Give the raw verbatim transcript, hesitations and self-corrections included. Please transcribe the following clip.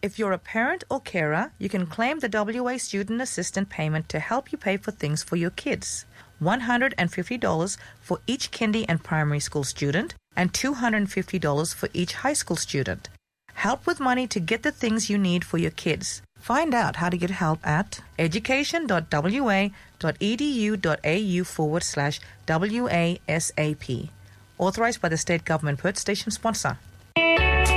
If you're a parent or carer, you can claim the W A Student Assistant payment to help you pay for things for your kids. one hundred fifty dollars for each kindy and primary school student and two hundred fifty dollars for each high school student. Help with money to get the things you need for your kids. Find out how to get help at education.wa.edu.au forward slash WASAP. Authorized by the State Government. Perth Station sponsor.